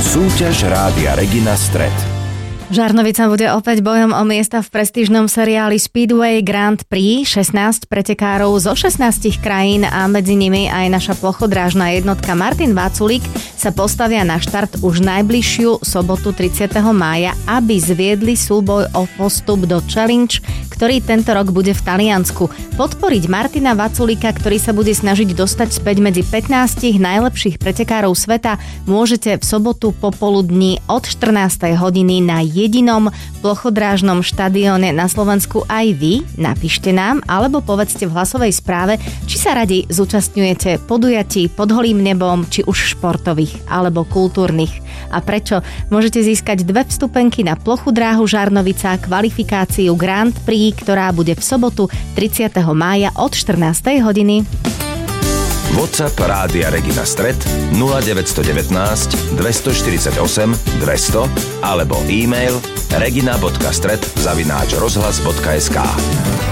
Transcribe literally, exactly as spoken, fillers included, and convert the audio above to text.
Súťaž Rádia Regina Stret. Žarnovica bude opäť bojom o miesta v prestížnom seriáli Speedway Grand Prix. šestnásť pretekárov zo šestnástich krajín a medzi nimi aj naša plochodrážna jednotka Martin Vaculík sa postavia na štart už najbližšiu sobotu tridsiateho mája, aby zviedli súboj o postup do Challenge, ktorý tento rok bude v Taliansku. Podporiť Martina Vaculíka, ktorý sa bude snažiť dostať späť medzi pätnástich najlepších pretekárov sveta, môžete v sobotu popoludní od štrnástej hodiny na jedinom plochodrážnom štadióne na Slovensku aj vy. Napíšte nám alebo povedzte v hlasovej správe, či sa radi zúčastňujete podujatí pod holým nebom, či už športových alebo kultúrnych. A prečo? Môžete získať dve vstupenky na plochu dráhu Žarnovica, kvalifikáciu Grand Prix, ktorá bude v sobotu tridsiateho mája od štrnástej hodiny. WhatsApp Rádia Regina Stret nula deväť jedna deväť, dvestoštyridsaťosem, dvesto alebo e-mail regina bodka stret zavináč rozhlas bodka es ká.